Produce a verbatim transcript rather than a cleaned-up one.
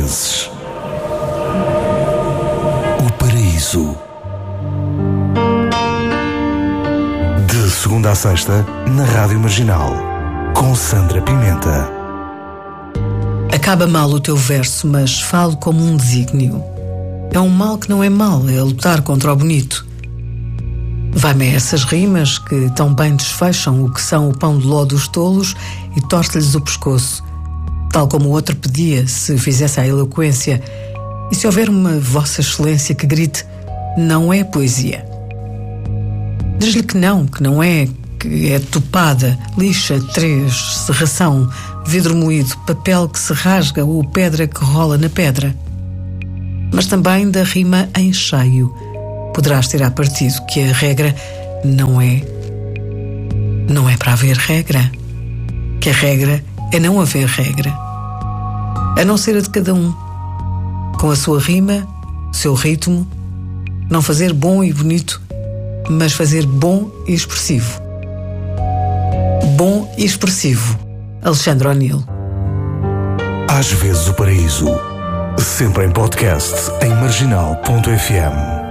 vezes. O Paraíso. De segunda a sexta, na Rádio Marginal, com Sandra Pimenta. Acaba mal o teu verso, mas falo como um desígnio. É um mal que não é mal, é lutar contra o bonito. Vai-me a essas rimas que tão bem desfecham o que são o pão de ló dos tolos e torce-lhes o pescoço, tal como o outro pedia se fizesse a eloquência. E se houver uma vossa excelência que grite, não é poesia. Diz-lhe que não, que não é, que é topada, lixa, três, serração, vidro moído, papel que se rasga ou pedra que rola na pedra. Mas também da rima em cheio poderás tirar partido que a regra não é não é para haver regra, que a regra é não haver regra, a não ser a de cada um, com a sua rima, seu ritmo, não fazer bom e bonito, mas fazer bom e expressivo. Bom e expressivo. Alexandre O'Neill. Às vezes o Paraíso. Sempre em podcast em marginal ponto f m.